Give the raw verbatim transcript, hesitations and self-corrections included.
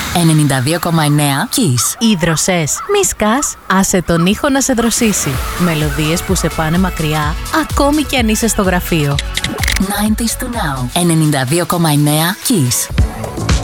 ενενήντα δύο κόμμα εννέα Kiss. Οι δροσές. Μη σκάς, άσε τον ήχο να σε δροσίσει. Μελωδίες που σε πάνε μακριά, ακόμη κι αν είσαι στο γραφείο. ενενήντα to now. ενενήντα δύο κόμμα εννέα Kiss.